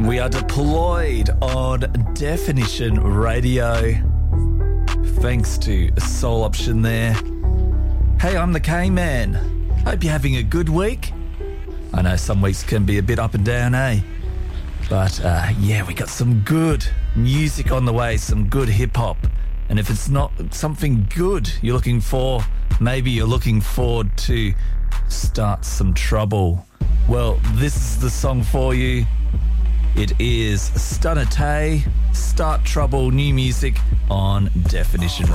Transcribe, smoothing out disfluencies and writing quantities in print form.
We are deployed on Definition Radio. Thanks to Soul Option there. Hey, I'm the K-Man. Hope you're having a good week. I know some weeks can be a bit up and down, eh? But we got some good music on the way, some good hip-hop. And if it's not something good you're looking for, maybe you're looking forward to start some trouble. Well, this is the song for you. It is Stunna Tay, Start Trouble, new music on Definition